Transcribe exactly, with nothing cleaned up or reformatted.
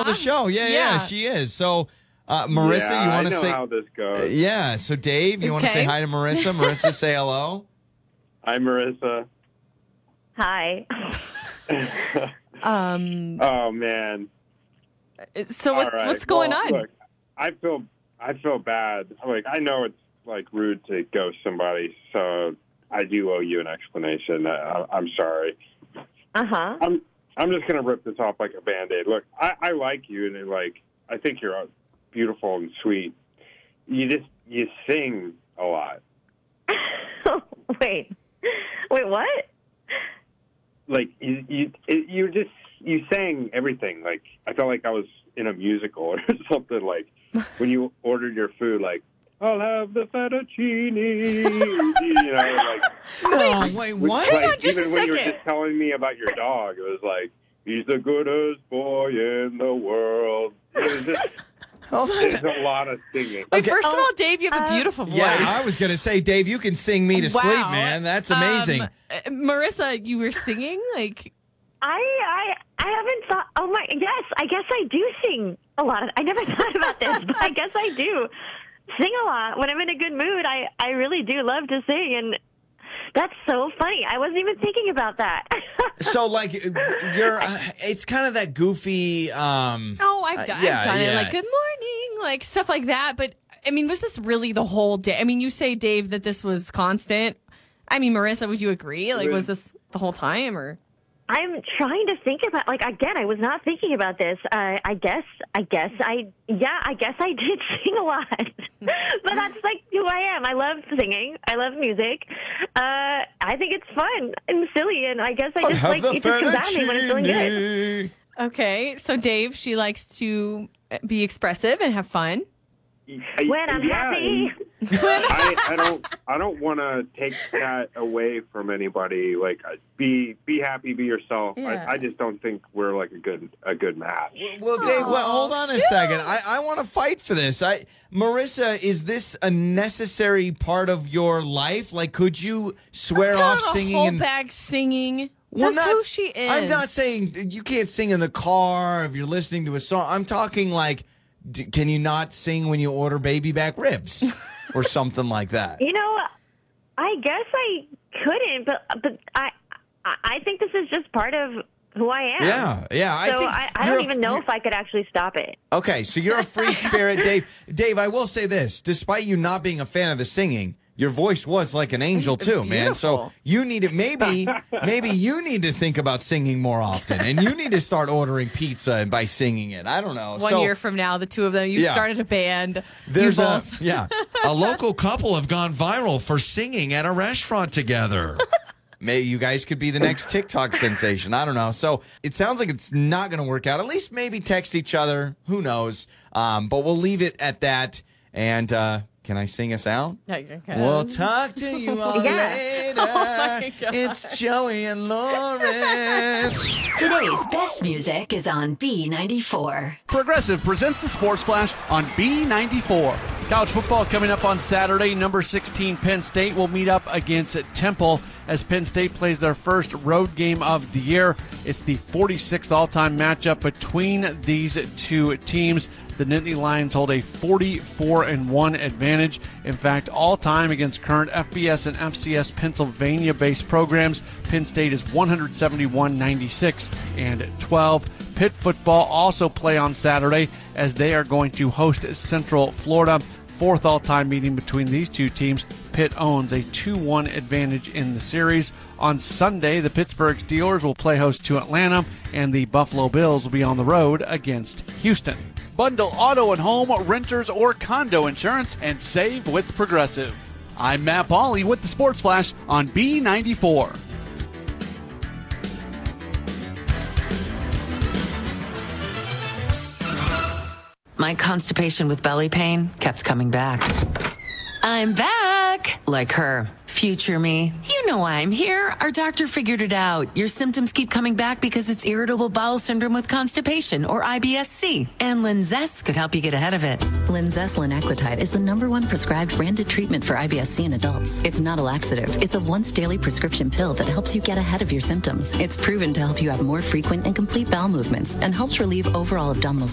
of the show. Yeah, yeah, Yeah. she is. So, uh, Marissa, yeah, you want I to know say? how this goes. Yeah. So, Dave, you want to Okay. say hi to Marissa? Marissa, say hello. Hi, Marissa. Hi. Um. Oh man. So what's All right. what's going Well, on? Look, I feel I feel bad. Like I know it's like rude to ghost somebody, so I do owe you an explanation. I, I'm sorry. Uh huh. I'm I'm just gonna rip this off like a Band-Aid. Look, I, I like you, and like I think you're beautiful and sweet. You just you sing a lot. Wait. Wait, what? Like you you it, you just you sang everything. Like I felt like I was in a musical or something. Like when you ordered your food, like I'll have the fettuccine. You know, like No, wait, what? like, Hang on just even a when you were second. just telling me about your dog, it was like he's the goodest boy in the world. It was just Hold on. there's a lot of singing. Wait, Okay. first of Oh, all, Dave, you have a uh, beautiful voice. Yeah, I was gonna say, Dave, you can sing me to Wow. sleep, man. That's amazing. Um, uh, Marissa, you were singing like. I I I haven't thought. Oh my. Yes, I guess I do sing a lot. Of, I never thought about this, but I guess I do sing a lot when I'm in a good mood. I I really do love to sing, and that's so funny. I wasn't even thinking about that. So, like, you're, uh, it's kind of that goofy, um, Oh, I've Uh, done, yeah, I've done it yeah. like good morning, like stuff like that. But I mean, was this really the whole day? I mean, you say, Dave, that this was constant. I mean, Marissa, would you agree? Like, was this the whole time or? I'm trying to think about, like, again, I was not thinking about this. Uh, I guess, I guess I, yeah, I guess I did sing a lot. But that's, like, who I am. I love singing. I love music. Uh, I think it's fun and silly, and I guess I just, have like, the it just comes out of me when it's feeling good. fettuccine. Okay, so Dave, she likes to be expressive and have fun. When I'm Yeah, happy. I, I don't. I don't want to take that away from anybody. Like, be be happy, be yourself. Yeah. I, I just don't think we're like a good a good match. Well, Dave, well, hold on a second. I, I want to fight for this. I, Marissa, is this a necessary part of your life? Like, could you swear off singing? Hold and- back singing. Well, That's not- who she is. I'm not saying you can't sing in the car if you're listening to a song. I'm talking like, d- can you not sing when you order baby back ribs or something like that? You know, I guess I couldn't, but but I I I think this is just part of who I am. Yeah, yeah. I So think I, I you're don't a- even know you're- if I could actually stop it. Okay, so you're a free spirit, Dave. Dave, I will say this: despite you not being a fan of the singing, your voice was like an angel too, man. So beautiful. you need it. Maybe, maybe you need to think about singing more often, and you need to start ordering pizza by singing it. I don't know. One So year from now, the two of them, you Yeah. started a band. There's you a both. yeah, a local couple have gone viral for singing at a restaurant together. Maybe you guys could be the next TikTok sensation. I don't know. So it sounds like it's not going to work out. At least maybe text each other. Who knows? Um, but we'll leave it at that. And uh, can I sing us out? Yeah, you can. We'll talk to you all Yeah. later. Oh my God. It's Joey and Lauren. Today's best music is on B ninety-four. Progressive presents the Sports Flash on B ninety-four. College football coming up on Saturday. Number sixteen Penn State will meet up against Temple as Penn State plays their first road game of the year. It's the forty-sixth all-time matchup between these two teams. The Nittany Lions hold a forty-four and one advantage. In fact, all-time against current F B S and F C S Pennsylvania-based programs, Penn State is one seventy-one, ninety-six, and twelve. Pitt football also play on Saturday as they are going to host Central Florida. Fourth all-time meeting between these two teams. Pitt owns a two one advantage in the series. On Sunday, the Pittsburgh Steelers will play host to Atlanta, and the Buffalo Bills will be on the road against Houston. Bundle auto and home, renters, or condo insurance and save with Progressive. I'm Matt Pauley with the Sports Flash on B ninety-four. My constipation with belly pain kept coming back. I'm back! Like her. Future me. You know why I'm here. Our doctor figured it out. Your symptoms keep coming back because it's irritable bowel syndrome with constipation, or I B S C. And Linzess could help you get ahead of it. Linzess linaclotide is the number one prescribed branded treatment for I B S C in adults. It's not a laxative. It's a once daily prescription pill that helps you get ahead of your symptoms. It's proven to help you have more frequent and complete bowel movements and helps relieve overall abdominal